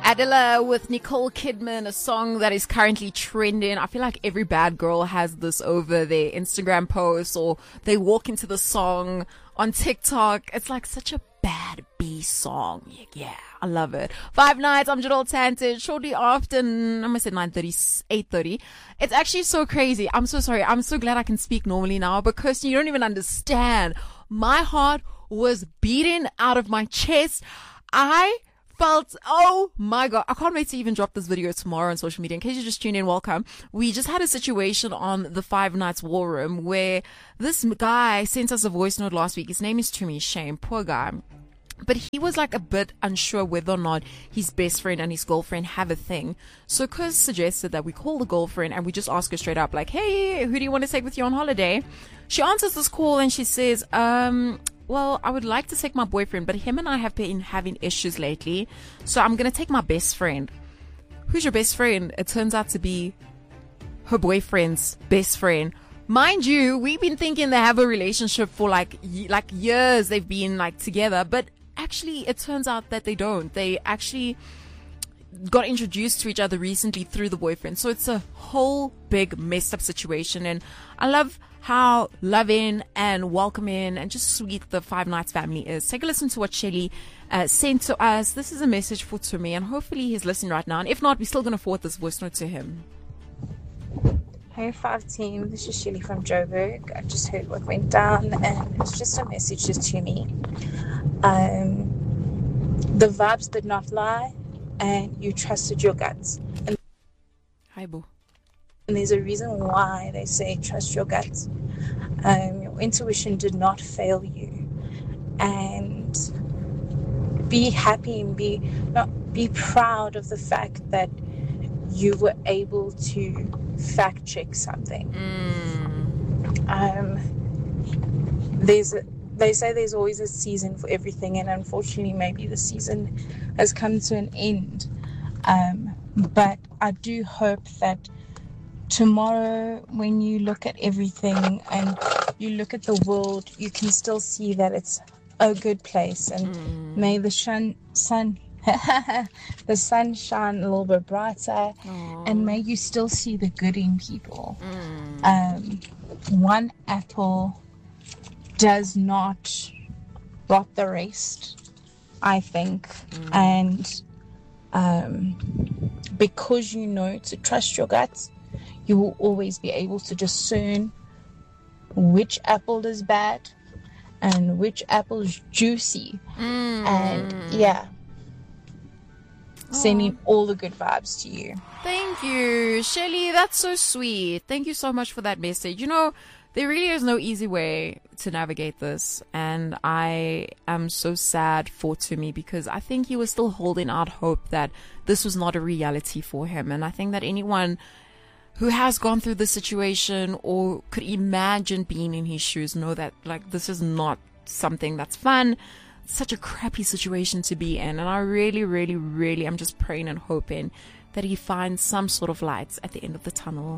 Adela with Nicole Kidman, a song that is currently trending. I feel like every bad girl has this over their Instagram posts, or they walk into the song on TikTok. It's like such a bad B song. Yeah, I love it. Five Nights, I'm Jadol Tantage. Shortly after, I'm going to say 9:30, 8:30. It's actually so crazy. I'm so sorry. I'm so glad I can speak normally now, because you don't even understand. My heart was beating out of my chest. I felt, oh my God, I can't wait to even drop this video tomorrow on social media. In case you just tuned in, welcome. We just had a situation on the Five Nights War Room where this guy sent us a voice note last week. His name is Tumi Shame, poor guy. But he was like a bit unsure whether or not his best friend and his girlfriend have a thing. So Kuz suggested that we call the girlfriend and we just ask her straight up, like, hey, who do you want to take with you on holiday? She answers this call and she says, well, I would like to take my boyfriend, but him and I have been having issues lately, so I'm going to take my best friend. Who's your best friend? It turns out to be her boyfriend's best friend. Mind you, we've been thinking they have a relationship for like years. They've been like together, but actually it turns out that they don't. They actually got introduced to each other recently through the boyfriend. So it's a whole big messed up situation. And I love how loving and welcoming and just sweet the Five Nights family is. Take a listen to what Shelly sent to us. This is a message for Tumi, and hopefully he's listening right now. And if not, we're still going to forward this voice note to him. Hey 5 team, this is Shelly from Joburg. I just heard what went down, and it's just a message just to me. The vibes did not lie, and you trusted your guts. And Hi, boo. And there's a reason why they say trust your guts. Your intuition did not fail you. And be happy and be proud of the fact that you were able to fact check something. They say there's always a season for everything, and unfortunately maybe the season has come to an end. But I do hope that tomorrow, when you look at everything and you look at the world, you can still see that it's a good place. And may the sun the sun shine a little bit brighter. And may you still see the good in people. One apple does not rot the rest, I think. And because you know to trust your guts, you will always be able to discern which apple is bad and which apple is juicy. And yeah, sending all the good vibes to you. Thank you, Shelly. That's so sweet. Thank you so much for that message. You know, there really is no easy way to navigate this. And I am so sad for Tumi, because I think he was still holding out hope that this was not a reality for him. And I think that anyone who has gone through this situation or could imagine being in his shoes know that, like, this is not something that's fun. It's such a crappy situation to be in. And I really, really, really am just praying and hoping that he finds some sort of lights at the end of the tunnel.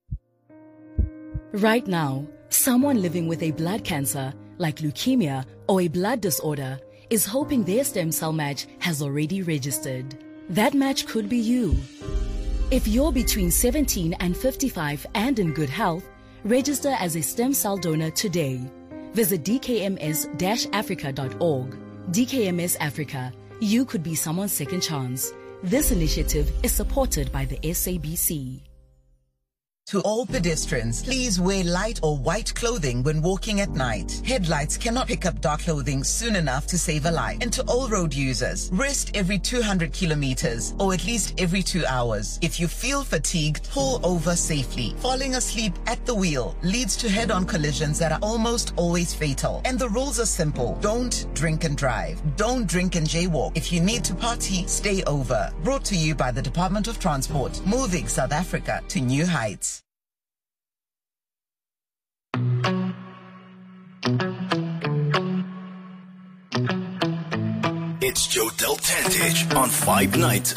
Right now, someone living with a blood cancer, like leukemia or a blood disorder, is hoping their stem cell match has already registered. That match could be you. If you're between 17 and 55 and in good health, register as a stem cell donor today. Visit dkms-africa.org. DKMS Africa. You could be someone's second chance. This initiative is supported by the SABC. To all pedestrians, please wear light or white clothing when walking at night. Headlights cannot pick up dark clothing soon enough to save a life. And to all road users, rest every 200 kilometers or at least every 2 hours. If you feel fatigued, pull over safely. Falling asleep at the wheel leads to head-on collisions that are almost always fatal. And the rules are simple. Don't drink and drive. Don't drink and jaywalk. If you need to party, stay over. Brought to you by the Department of Transport, moving South Africa to new heights. It's Jodel Tantage on 5 Nights